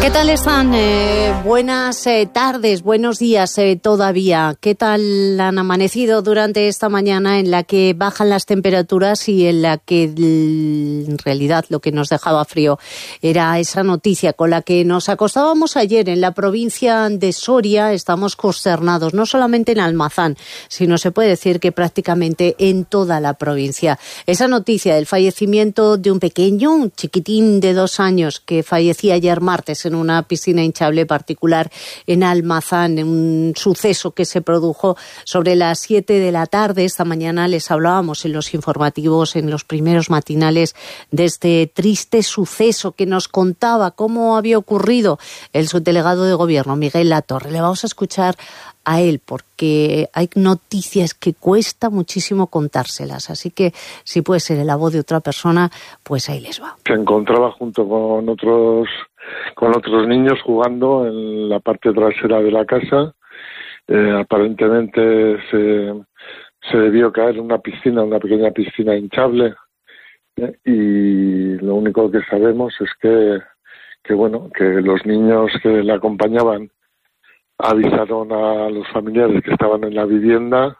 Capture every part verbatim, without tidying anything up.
¿Qué tal están? Eh, buenas eh, tardes, buenos días eh, todavía. ¿Qué tal han amanecido durante esta mañana en la que bajan las temperaturas y en la que en realidad lo que nos dejaba frío era esa noticia con la que nos acostábamos ayer en la provincia de Soria? Estamos consternados, no solamente en Almazán, sino se puede decir que prácticamente en toda la provincia. Esa noticia del fallecimiento de un pequeño, un chiquitín de dos años que fallecía ayer martes en una piscina hinchable particular en Almazán, un suceso que se produjo sobre las siete de la tarde. Esta mañana les hablábamos en los informativos, en los primeros matinales, de este triste suceso que nos contaba cómo había ocurrido el subdelegado de Gobierno, Miguel Latorre. Le vamos a escuchar a él, porque hay noticias que cuesta muchísimo contárselas, así que si puede ser la voz de otra persona, pues ahí les va. Se encontraba junto con otros con otros niños jugando en la parte trasera de la casa. Eh, aparentemente se, se debió caer en una piscina, una pequeña piscina hinchable, eh, y lo único que sabemos es que, que bueno, que los niños que le acompañaban avisaron a los familiares que estaban en la vivienda,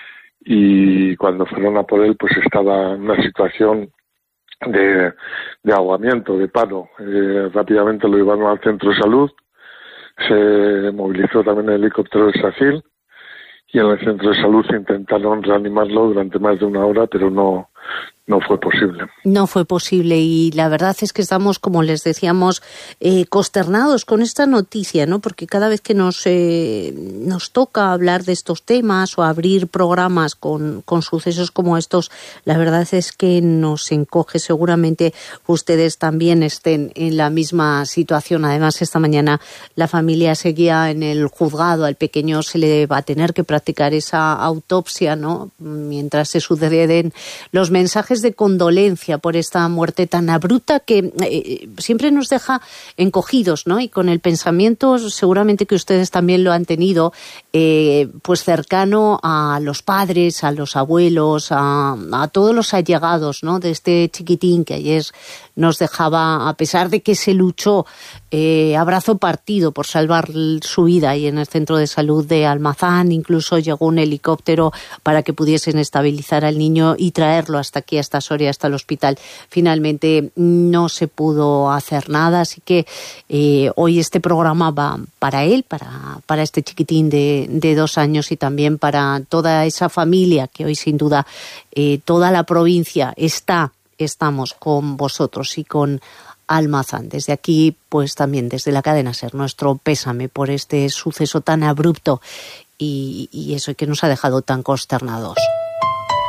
y cuando fueron a por él pues estaba en una situación de, de ahogamiento, de paro. Eh, rápidamente lo llevaron al centro de salud, se movilizó también el helicóptero de SACIL, y en el centro de salud intentaron reanimarlo durante más de una hora, pero no No fue posible. No fue posible, y la verdad es que estamos, como les decíamos, eh, consternados con esta noticia, ¿no? Porque cada vez que nos eh, nos toca hablar de estos temas o abrir programas con, con sucesos como estos, la verdad es que nos encoge. Seguramente ustedes también estén en la misma situación. Además, esta mañana la familia seguía en el juzgado. Al pequeño se le va a tener que practicar esa autopsia, ¿no? Mientras se suceden los mensajes de condolencia por esta muerte tan abrupta que eh, siempre nos deja encogidos, ¿no? Y con el pensamiento, seguramente que ustedes también lo han tenido, eh, pues cercano a los padres, a los abuelos, a, a todos los allegados, ¿no? De este chiquitín que ayer nos dejaba, a pesar de que se luchó eh, a brazo partido por salvar su vida ahí en el centro de salud de Almazán. Incluso llegó un helicóptero para que pudiesen estabilizar al niño y traerlo hasta aquí, hasta Soria, hasta el hospital. Finalmente no se pudo hacer nada, así que eh, hoy este programa va para él, para, para este chiquitín de, de dos años, y también para toda esa familia que hoy sin duda eh, toda la provincia está estamos con vosotros y con Almazán. Desde aquí, pues también desde la cadena SER, nuestro pésame por este suceso tan abrupto y, y eso que nos ha dejado tan consternados.